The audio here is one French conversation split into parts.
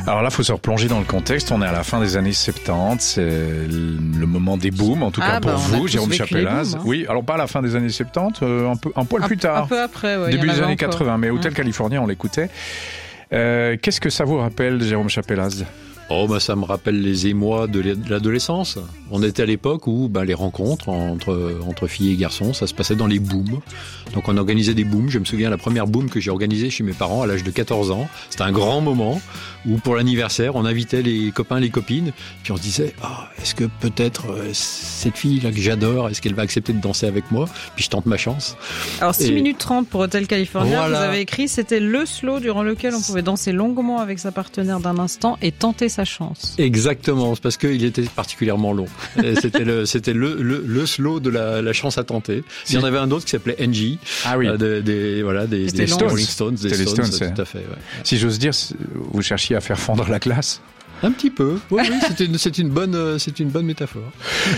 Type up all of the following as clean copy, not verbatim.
Alors là, il faut se replonger dans le contexte. On est à la fin des années 70. C'est le moment des booms, en tout cas pour vous, Jérôme Chapelaz. Booms, hein. Oui, alors pas à la fin des années 70, un poil plus tard. Un peu après, ouais. Début des années 80, mais Hotel California, on l'écoutait. Qu'est-ce que ça vous rappelle, Jérôme Chapelaz ? Ça me rappelle les émois de l'adolescence. On était à l'époque où les rencontres entre filles et garçons, ça se passait dans les booms. Donc on organisait des booms. Je me souviens, la première boom que j'ai organisée chez mes parents à l'âge de 14 ans, c'était un grand moment où pour l'anniversaire, on invitait les copains, les copines, puis on se disait est-ce que peut-être cette fille-là que j'adore, est-ce qu'elle va accepter de danser avec moi ? Puis je tente ma chance. Alors 6 minutes 30 pour Hotel California, voilà. Vous avez écrit, c'était le slow durant lequel on pouvait danser longuement avec sa partenaire d'un instant et tenter sa chance. Exactement, c'est parce qu'il était particulièrement long. C'était le slow de la chance à tenter. Il y en avait un autre qui s'appelait NG. Ah oui. Des Rolling Stones, C'était les Stones, tout à fait. Ouais. Si j'ose dire, vous cherchiez à faire fondre la classe. Un petit peu. Oui, c'est une bonne métaphore.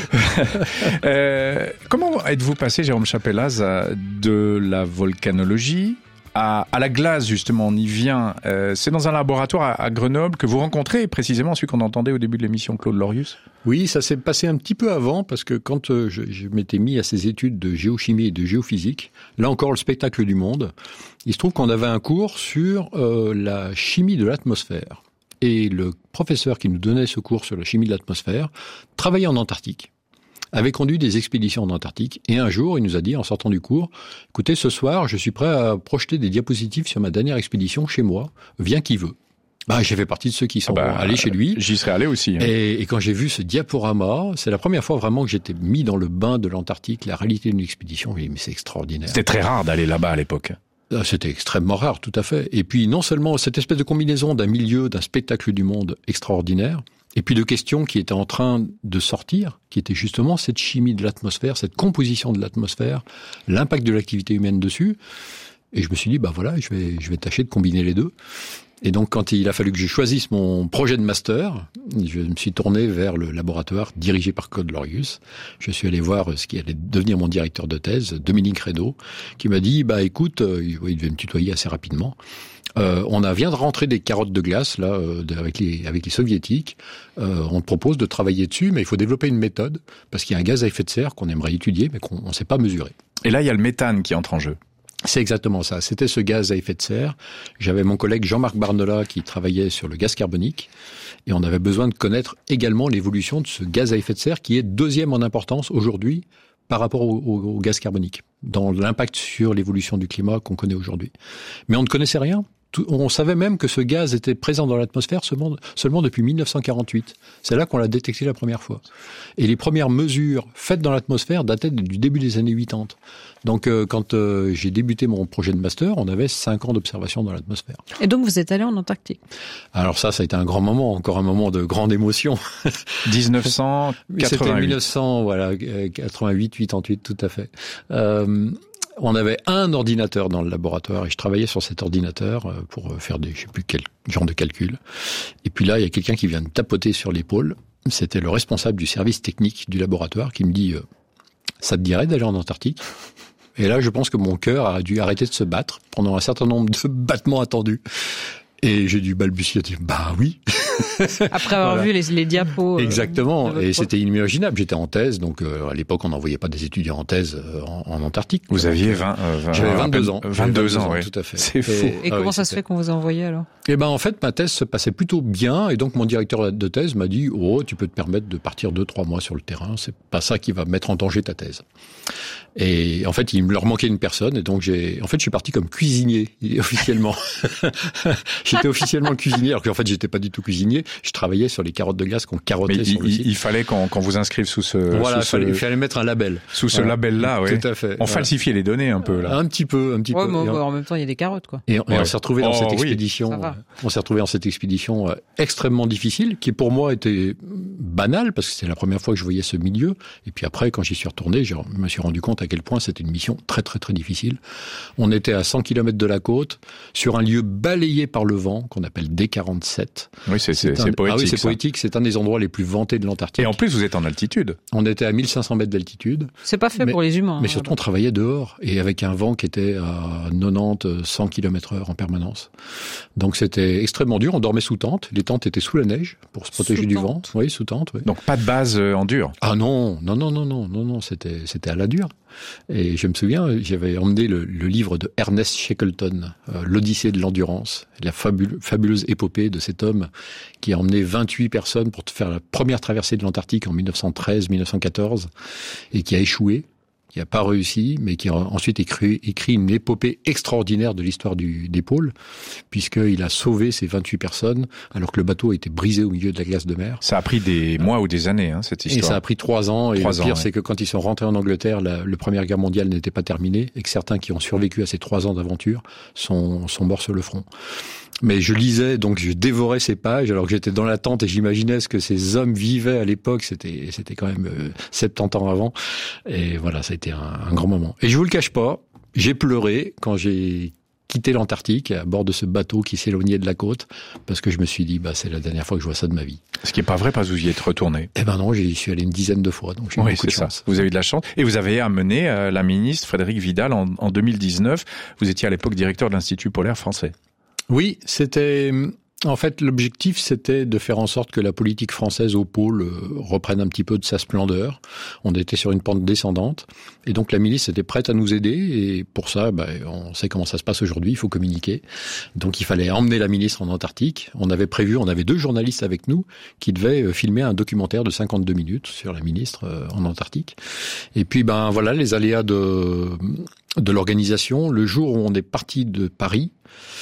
Comment êtes-vous passé, Jérôme Chapelaz, de la volcanologie à la glace, justement, on y vient. C'est dans un laboratoire à Grenoble que vous rencontrez précisément celui qu'on entendait au début de l'émission, Claude Lorius. Oui, ça s'est passé un petit peu avant, parce que quand je m'étais mis à ces études de géochimie et de géophysique, là encore le spectacle du monde, il se trouve qu'on avait un cours sur la chimie de l'atmosphère. Et le professeur qui nous donnait ce cours sur la chimie de l'atmosphère travaillait en Antarctique, avait conduit des expéditions en Antarctique, et un jour, il nous a dit, en sortant du cours, « Écoutez, ce soir, je suis prêt à projeter des diapositives sur ma dernière expédition chez moi, viens qui veut. » J'ai fait partie de ceux qui sont allés chez lui. J'y serais allé aussi. Hein. Et quand j'ai vu ce diaporama, c'est la première fois vraiment que j'étais mis dans le bain de l'Antarctique, la réalité d'une expédition. Mais c'est extraordinaire. C'était très rare d'aller là-bas à l'époque. C'était extrêmement rare, tout à fait. Et puis, non seulement cette espèce de combinaison d'un milieu, d'un spectacle du monde extraordinaire, et puis de questions qui étaient en train de sortir, qui étaient justement cette chimie de l'atmosphère, cette composition de l'atmosphère, l'impact de l'activité humaine dessus. Et je me suis dit, je vais tâcher de combiner les deux. Et donc, quand il a fallu que je choisisse mon projet de master, je me suis tourné vers le laboratoire dirigé par Claude Lorius. Je suis allé voir ce qui allait devenir mon directeur de thèse, Dominique Reynaud, qui m'a dit, écoute, il devait me tutoyer assez rapidement. On vient de rentrer des carottes de glace là avec les soviétiques. On te propose de travailler dessus, mais il faut développer une méthode parce qu'il y a un gaz à effet de serre qu'on aimerait étudier, mais qu'on ne sait pas mesurer. Et là, il y a le méthane qui entre en jeu. C'est exactement ça. C'était ce gaz à effet de serre. J'avais mon collègue Jean-Marc Barnola qui travaillait sur le gaz carbonique. Et on avait besoin de connaître également l'évolution de ce gaz à effet de serre qui est deuxième en importance aujourd'hui par rapport au gaz carbonique, dans l'impact sur l'évolution du climat qu'on connaît aujourd'hui. Mais on ne connaissait rien. On savait même que ce gaz était présent dans l'atmosphère seulement depuis 1948. C'est là qu'on l'a détecté la première fois. Et les premières mesures faites dans l'atmosphère dataient du début des années 80. Donc quand j'ai débuté mon projet de master, on avait 5 ans d'observation dans l'atmosphère. Et donc vous êtes allé en Antarctique. Alors ça a été un grand moment, encore un moment de grande émotion. 1988. C'était 1988, 88, tout à fait. On avait un ordinateur dans le laboratoire et je travaillais sur cet ordinateur pour faire je sais plus quel genre de calcul. Et puis là, il y a quelqu'un qui vient me tapoter sur l'épaule. C'était le responsable du service technique du laboratoire qui me dit « Ça te dirait d'aller en Antarctique ?» Et là, je pense que mon cœur a dû arrêter de se battre pendant un certain nombre de battements attendus. Et j'ai dû balbutier, oui. Après avoir vu les diapos. Exactement. Et c'était inimaginable. J'étais en thèse, donc à l'époque, on n'envoyait pas des étudiants en thèse en Antarctique. Vous aviez j'avais 22 ans. 22 ans, oui. Tout à fait. C'est fou. Et comment ça se fait qu'on vous a envoyé alors ? En fait, ma thèse se passait plutôt bien. Et donc, mon directeur de thèse m'a dit, tu peux te permettre de partir 2-3 mois sur le terrain. C'est pas ça qui va mettre en danger ta thèse. Et en fait, il me leur manquait une personne. Et donc, je suis parti comme cuisinier, officiellement. J'étais officiellement cuisinier, alors qu'en fait, j'étais pas du tout cuisinier. Je travaillais sur les carottes de glace qu'on carottait sur le site. Il fallait qu'on vous inscrive sous ce... il fallait mettre un label. Sous ce label-là, oui. Tout à fait. On falsifiait les données un peu, là. Un petit peu. Mais en même temps, il y a des carottes, quoi. Et on s'est retrouvé dans cette expédition. On s'est retrouvé dans cette expédition extrêmement difficile, qui pour moi était banale, parce que c'était la première fois que je voyais ce milieu. Et puis après, quand j'y suis retourné, je me suis rendu compte à quel point c'était une mission très, très, très difficile. On était à 100 km de la côte, sur un lieu balayé par le vent, qu'on appelle D47. Oui, c'est c'est poétique. Ah oui, c'est ça. poétique. C'est un des endroits les plus vantés de l'Antarctique. Et en plus, vous êtes en altitude. On était à 1500 mètres d'altitude. C'est pas fait pour les humains. Mais surtout, on travaillait dehors et avec un vent qui était à 90, 100 km/h en permanence. Donc c'était extrêmement dur. On dormait sous tente. Les tentes étaient sous la neige pour se protéger du vent. Oui, sous tente. Oui. Donc pas de base en dur. Ah non, c'était à la dure. Et je me souviens, j'avais emmené le livre de Ernest Shackleton, l'Odyssée de l'endurance, la fabuleuse épopée de cet homme qui a emmené 28 personnes pour faire la première traversée de l'Antarctique en 1913-1914 et qui a échoué, qui n'a pas réussi, mais qui a ensuite écrit une épopée extraordinaire de l'histoire des pôles, puisqu'il a sauvé ces 28 personnes alors que le bateau a été brisé au milieu de la glace de mer. Ça a pris des mois ou des années, cette histoire. Et ça a pris 3 ans. Et le pire, c'est que quand ils sont rentrés en Angleterre, la Première Guerre mondiale n'était pas terminée et que certains qui ont survécu à ces 3 ans d'aventure sont morts sur le front. Mais je lisais, donc je dévorais ces pages alors que j'étais dans la tente et j'imaginais ce que ces hommes vivaient à l'époque. C'était quand même 70 ans avant. Et voilà, ça a été un grand moment. Et je vous le cache pas, j'ai pleuré quand j'ai quitté l'Antarctique à bord de ce bateau qui s'éloignait de la côte parce que je me suis dit, c'est la dernière fois que je vois ça de ma vie. Ce qui est pas vrai parce que vous y êtes retourné. Eh ben non, j'y suis allé une dizaine de fois, donc j'ai eu beaucoup de chance. Vous avez eu de la chance. Et vous avez amené la ministre Frédérique Vidal en 2019. Vous étiez à l'époque directeur de l'Institut polaire français. Oui, c'était... En fait, l'objectif, c'était de faire en sorte que la politique française au pôle reprenne un petit peu de sa splendeur. On était sur une pente descendante. Et donc, la ministre était prête à nous aider. Et pour ça, on sait comment ça se passe aujourd'hui. Il faut communiquer. Donc, il fallait emmener la ministre en Antarctique. On avait 2 journalistes avec nous qui devaient filmer un documentaire de 52 minutes sur la ministre en Antarctique. Et puis, voilà, les aléas de l'organisation. Le jour où on est parti de Paris,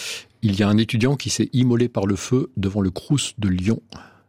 il y a un étudiant qui s'est immolé par le feu devant le Crous de Lyon.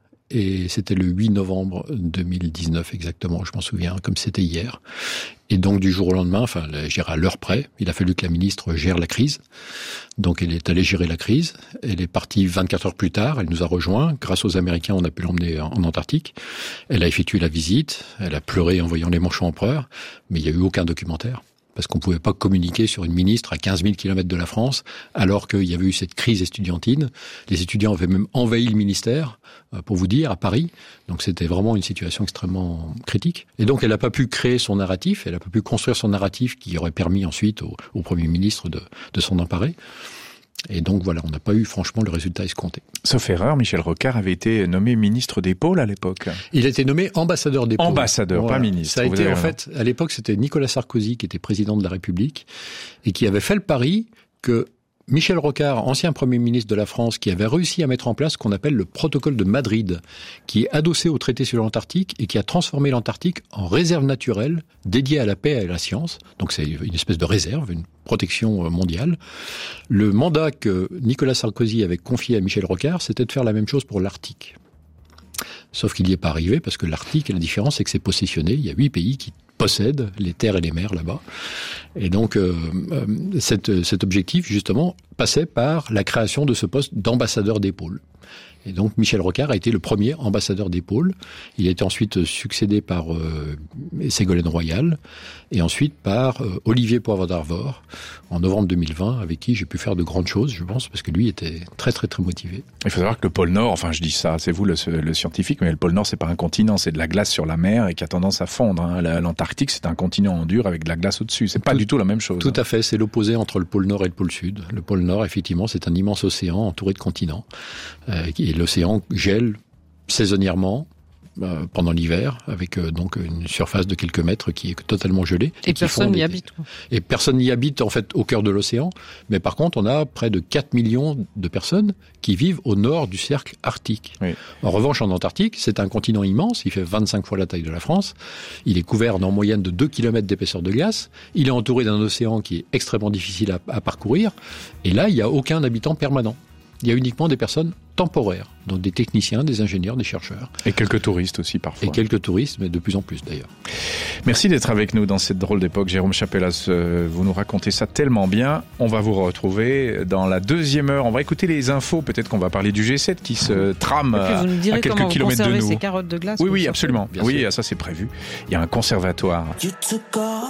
Et c'était le 8 novembre 2019 exactement, je m'en souviens, comme c'était hier. Et donc du jour au lendemain, à l'heure près, il a fallu que la ministre gère la crise. Donc elle est allée gérer la crise. Elle est partie 24 heures plus tard, elle nous a rejoints. Grâce aux Américains, on a pu l'emmener en Antarctique. Elle a effectué la visite, elle a pleuré en voyant les manchots empereurs, mais il n'y a eu aucun documentaire. Parce qu'on ne pouvait pas communiquer sur une ministre à 15 000 km de la France, alors qu'il y avait eu cette crise estudiantine. Les étudiants avaient même envahi le ministère, pour vous dire, à Paris. Donc c'était vraiment une situation extrêmement critique. Et donc elle n'a pas pu créer son narratif, elle n'a pas pu construire son narratif qui aurait permis ensuite au Premier ministre de s'en emparer. Et donc voilà, on n'a pas eu franchement le résultat escompté. Sauf erreur, Michel Rocard avait été nommé ministre des pôles à l'époque. Il a été nommé ambassadeur des pôles. Ambassadeur, pas ministre. Ça a été en fait, à l'époque, c'était Nicolas Sarkozy qui était président de la République et qui avait fait le pari que Michel Rocard, ancien Premier ministre de la France, qui avait réussi à mettre en place ce qu'on appelle le protocole de Madrid, qui est adossé au traité sur l'Antarctique et qui a transformé l'Antarctique en réserve naturelle dédiée à la paix et à la science. Donc c'est une espèce de réserve, une protection mondiale. Le mandat que Nicolas Sarkozy avait confié à Michel Rocard, c'était de faire la même chose pour l'Arctique. Sauf qu'il n'y est pas arrivé parce que l'Arctique, la différence, c'est que c'est possessionné. Il y a 8 pays qui possèdent les terres et les mers là-bas. Et donc, cet objectif, justement, passait par la création de ce poste d'ambassadeur des pôles. Et donc, Michel Rocard a été le premier ambassadeur des pôles. Il a été ensuite succédé par Ségolène Royal et ensuite par Olivier Poivre d'Arvor en novembre 2020, avec qui j'ai pu faire de grandes choses, je pense, parce que lui était très, très, très motivé. Il faut savoir que le pôle Nord, enfin je dis ça, c'est vous le scientifique, mais le pôle Nord, c'est pas un continent, c'est de la glace sur la mer et qui a tendance à fondre. L'Antarctique, c'est un continent en dur avec de la glace au-dessus. C'est pas du tout la même chose. Tout à fait, c'est l'opposé entre le pôle Nord et le pôle Sud. Le pôle Nord, effectivement, c'est un immense océan entouré de continents. Et l'océan gèle saisonnièrement pendant l'hiver, avec donc une surface de quelques mètres qui est totalement gelée. Et personne n'y habite. Et personne n'y habite, en fait, au cœur de l'océan. Mais par contre, on a près de 4 millions de personnes qui vivent au nord du cercle arctique. Oui. En revanche, en Antarctique, c'est un continent immense. Il fait 25 fois la taille de la France. Il est couvert en moyenne de 2 km d'épaisseur de glace. Il est entouré d'un océan qui est extrêmement difficile à parcourir. Et là, il n'y a aucun habitant permanent. Il y a uniquement des personnes temporaires, donc des techniciens, des ingénieurs, des chercheurs. Et quelques touristes aussi parfois. Et quelques touristes, mais de plus en plus d'ailleurs. Merci d'être avec nous dans cette drôle d'époque. Jérôme Chapellas, vous nous racontez ça tellement bien. On va vous retrouver dans la deuxième heure. On va écouter les infos. Peut-être qu'on va parler du G7 qui se trame à quelques kilomètres de nous. Ces carottes de glace. Oui, absolument. Oui, ça c'est prévu. Il y a un conservatoire.